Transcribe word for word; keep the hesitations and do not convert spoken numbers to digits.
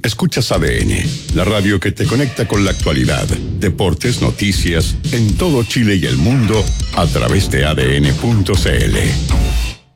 Escuchas A D N, la radio que te conecta con la actualidad, deportes, noticias, en todo Chile y el mundo, a través de A D N punto C L.